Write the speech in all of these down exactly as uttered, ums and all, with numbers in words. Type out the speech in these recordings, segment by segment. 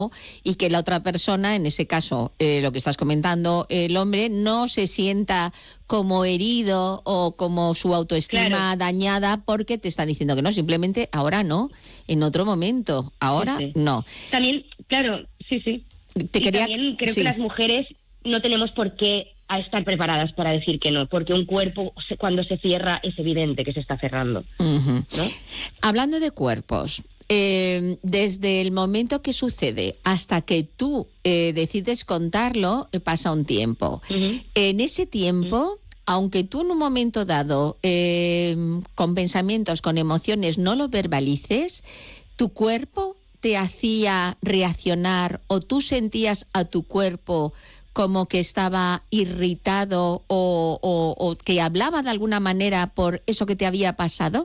y que la otra persona, en ese caso, eh, lo que estás comentando, el hombre, no se sienta como herido o como su autoestima claro. dañada porque te están diciendo que no, simplemente ahora no, en otro momento, ahora sí, sí. no. También, claro, sí, sí. Te y quería... también creo sí. que las mujeres no tenemos por qué a estar preparadas para decir que no, porque un cuerpo cuando se cierra es evidente que se está cerrando. Uh-huh. ¿No? Hablando de cuerpos, eh, desde el momento que sucede hasta que tú eh, decides contarlo, eh, pasa un tiempo. Uh-huh. En ese tiempo, uh-huh. aunque tú en un momento dado, eh, con pensamientos, con emociones, no lo verbalices, tu cuerpo te hacía reaccionar o tú sentías a tu cuerpo como que estaba irritado o, o, o que hablaba de alguna manera por eso que te había pasado.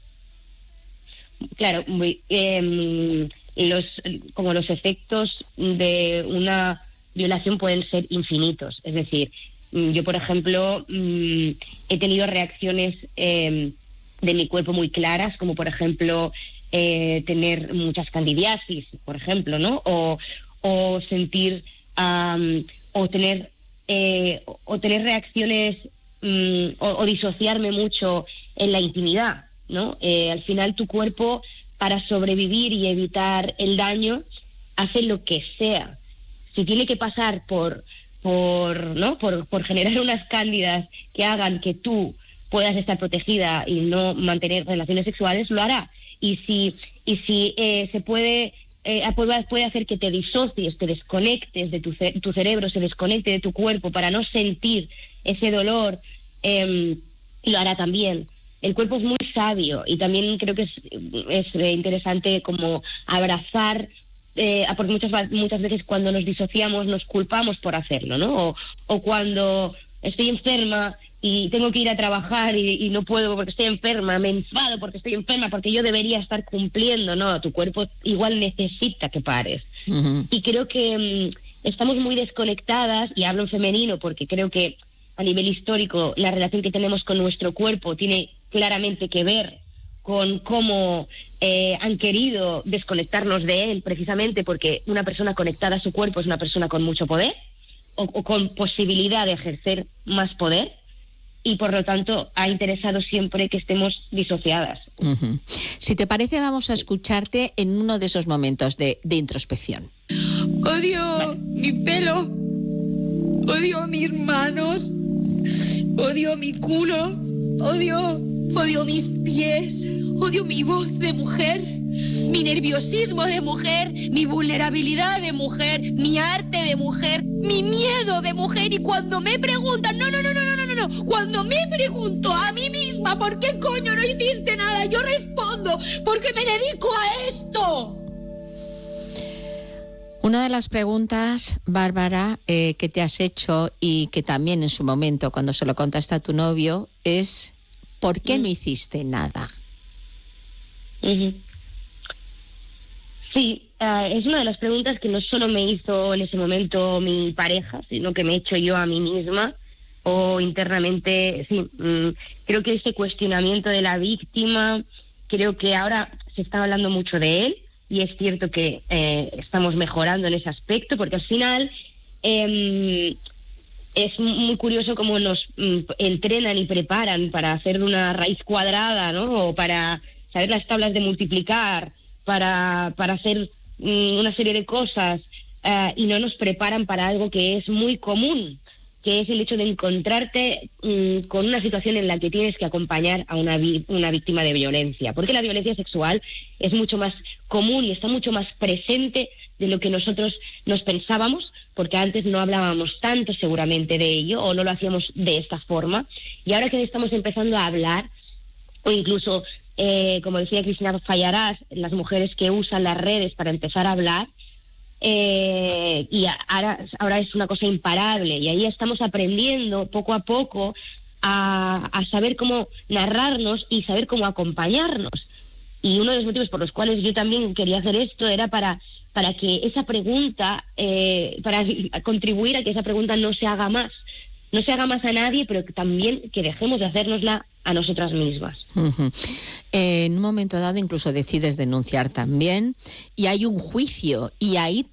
Claro, muy, eh, los, como los efectos de una violación pueden ser infinitos. Es decir, yo, por ejemplo, he tenido reacciones eh, de mi cuerpo muy claras, como por ejemplo eh, tener muchas candidiasis, por ejemplo, ¿no? O, o sentir um, o tener eh, o tener reacciones um, o, o disociarme mucho en la intimidad, ¿no? Eh, al final tu cuerpo, para sobrevivir y evitar el daño, hace lo que sea. Si tiene que pasar por por no por, por generar unas cándidas que hagan que tú puedas estar protegida y no mantener relaciones sexuales, lo hará. Y si y si eh, se puede eh, puede hacer que te disocies, te desconectes de tu, ce- tu cerebro, se desconecte de tu cuerpo para no sentir ese dolor, eh, lo hará también. El cuerpo es muy sabio y también creo que es, es interesante como abrazar, eh, porque muchas muchas veces cuando nos disociamos nos culpamos por hacerlo, ¿no? O, o cuando estoy enferma y tengo que ir a trabajar y, y no puedo porque estoy enferma, me enfado porque estoy enferma, porque yo debería estar cumpliendo, ¿no? Tu cuerpo igual necesita que pares. Uh-huh. Y creo que um, estamos muy desconectadas, y hablo en femenino porque creo que a nivel histórico la relación que tenemos con nuestro cuerpo tiene claramente que ver con cómo eh, han querido desconectarnos de él, precisamente porque una persona conectada a su cuerpo es una persona con mucho poder o, o con posibilidad de ejercer más poder, y por lo tanto ha interesado siempre que estemos disociadas. Uh-huh. Si te parece, vamos a escucharte en uno de esos momentos de, de introspección. Odio vale. mi pelo, odio mis manos, odio mi culo, odio, odio mis pies, odio mi voz de mujer, mi nerviosismo de mujer, mi vulnerabilidad de mujer, mi arte de mujer, mi miedo de mujer. Y cuando me preguntan, no, no, no, no, no, no, no, no, cuando me pregunto a mí misma ¿por qué coño no hiciste nada?, yo respondo, porque me dedico a esto. Una de las preguntas, Bárbara, eh, que te has hecho y que también en su momento, cuando se lo contaste a tu novio, es ¿por qué mm. no hiciste nada? Uh-huh. Sí, uh, es una de las preguntas que no solo me hizo en ese momento mi pareja, sino que me he hecho yo a mí misma o internamente. Sí, um, creo que este cuestionamiento de la víctima, creo que ahora se está hablando mucho de él, y es cierto que eh, estamos mejorando en ese aspecto, porque al final eh, es muy curioso cómo nos mm, entrenan y preparan para hacer una raíz cuadrada, ¿no? O para saber las tablas de multiplicar, para, para hacer mm, una serie de cosas, uh, y no nos preparan para algo que es muy común, que es el hecho de encontrarte mmm, con una situación en la que tienes que acompañar a una, vi- una víctima de violencia. Porque la violencia sexual es mucho más común y está mucho más presente de lo que nosotros nos pensábamos, porque antes no hablábamos tanto seguramente de ello, o no lo hacíamos de esta forma. Y ahora que estamos empezando a hablar, o incluso, eh, como decía Cristina Fallarás, las mujeres que usan las redes para empezar a hablar, Eh, y ahora, ahora es una cosa imparable, y ahí estamos aprendiendo poco a poco a, a saber cómo narrarnos y saber cómo acompañarnos. Y uno de los motivos por los cuales yo también quería hacer esto era para, para que esa pregunta, eh, para contribuir a que esa pregunta no se haga más, no se haga más a nadie, pero que también que dejemos de hacérnosla a nosotras mismas. Uh-huh. En un momento dado incluso decides denunciar también, y hay un juicio, y ahí